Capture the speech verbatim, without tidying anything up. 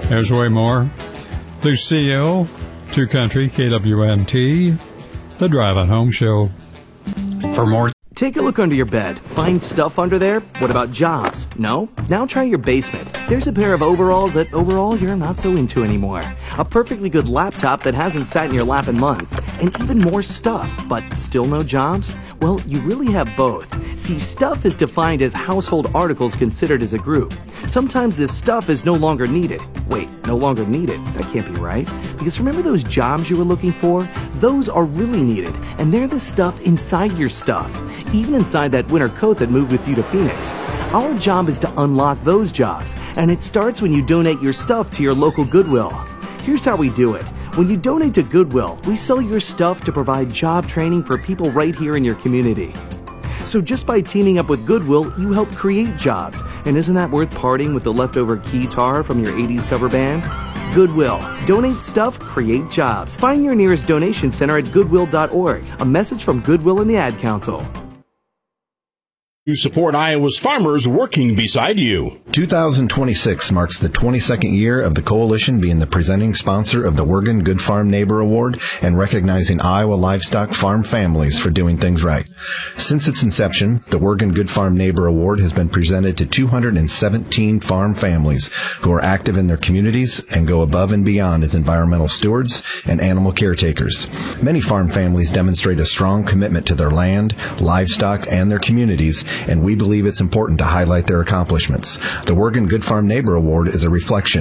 There's way more. Lucille, Two Country, K W N T, The Drive at Home Show. For more. Take a look under your bed. Find stuff under there? What about jobs? No? Now try your basement. There's a pair of overalls that overall you're not so into anymore. A perfectly good laptop that hasn't sat in your lap in months. And even more stuff, but still no jobs? Well, you really have both. See, stuff is defined as household articles considered as a group. Sometimes this stuff is no longer needed. Wait, no longer needed? That can't be right. Because remember those jobs you were looking for? Those are really needed, and they're the stuff inside your stuff. Even inside that winter coat that moved with you to Phoenix. Our job is to unlock those jobs, and it starts when you donate your stuff to your local Goodwill. Here's how we do it. When you donate to Goodwill, we sell your stuff to provide job training for people right here in your community. So just by teaming up with Goodwill, you help create jobs. And isn't that worth parting with the leftover keytar from your eighties cover band? Goodwill. Donate stuff, create jobs. Find your nearest donation center at goodwill dot org. A message from Goodwill and the Ad Council. To support Iowa's farmers working beside you. two thousand twenty-six marks the twenty-second year of the coalition being the presenting sponsor of the Wergen Good Farm Neighbor Award and recognizing Iowa livestock farm families for doing things right. Since its inception, the Wergen Good Farm Neighbor Award has been presented to two hundred seventeen farm families who are active in their communities and go above and beyond as environmental stewards and animal caretakers. Many farm families demonstrate a strong commitment to their land, livestock, and their communities, and we believe it's important to highlight their accomplishments. The Wergen Good Farm Neighbor Award is a reflection